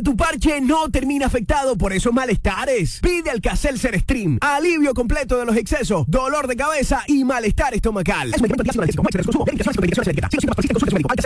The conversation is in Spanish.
tu parche no termina afectado por esos malestares. Pide Alka-Seltzer Stream. Alivio completo de los excesos, dolor de cabeza y malestar estomacal. Es un medicamento antiácido analgésico. No exceso de consumo. Verificaciones con medicaciones de etiqueta. Si los síntomas persisten, consulte a su médico.